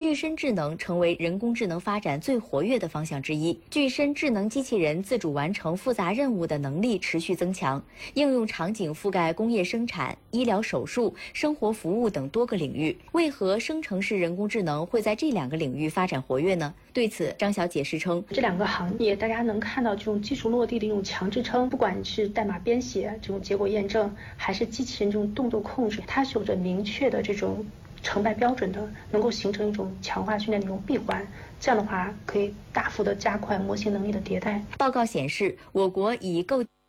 具身智能成为人工智能发展最活跃的方向之一。具身智能机器人自主完成复杂任务的能力持续增强，应用场景覆盖工业生产、医疗手术、生活服务等多个领域。为何生成式人工智能会在这2个领域发展活跃呢？对此，张晓解释称， 这2个行业大家能看到这种技术落地的一种强支撑，不管是代码编写、这种结果验证，还是机器人这种动作控制，它是有着明确的这种成败标准的，能够形成一种强化训练的一种闭环。这样的话，可以大幅的加快模型能力的迭代。 报告显示，我国已构